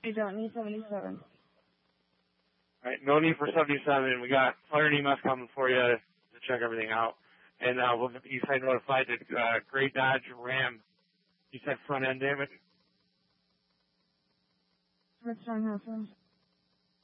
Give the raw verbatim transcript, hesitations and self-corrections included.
I don't need seventy-seven. All right, no need for seventy-seven. We got Fire and E M S coming for you to check everything out. And uh, we'll get the East Side notified that uh, Gray Dodge Ram, you said front end damage? What's wrong, husband?